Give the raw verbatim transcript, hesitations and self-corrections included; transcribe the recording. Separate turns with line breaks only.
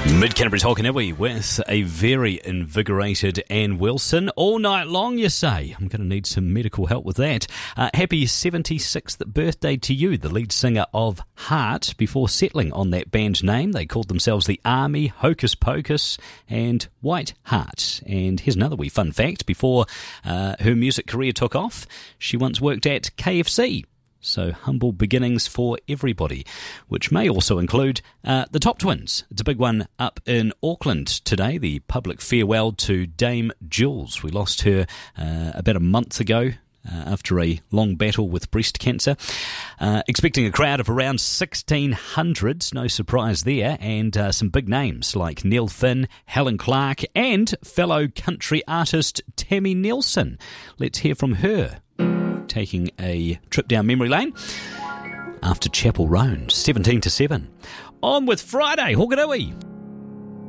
Mid-Canterbury's Hawkanawi with a very invigorated Ann Wilson. All night long, you say? I'm going to need some medical help with that. Uh, happy seventy-sixth birthday to you, the lead singer of Heart. Before settling on that band name, they called themselves the Army, Hocus Pocus and White Heart. And here's another wee fun fact. Before uh, her music career took off, she once worked at K F C. So humble beginnings for everybody, which may also include uh, the Top Twins. It's a big one up in Auckland today, the public farewell to Dame Jules. We lost her uh, about a month ago uh, after a long battle with breast cancer. Uh, expecting a crowd of around sixteen hundred, no surprise there, and uh, some big names like Neil Finn, Helen Clark, and fellow country artist Tammy Nelson. Let's hear from her, taking a trip down memory lane after Chapel Roan, seventeen to seven. On with Friday, Hawkanawi.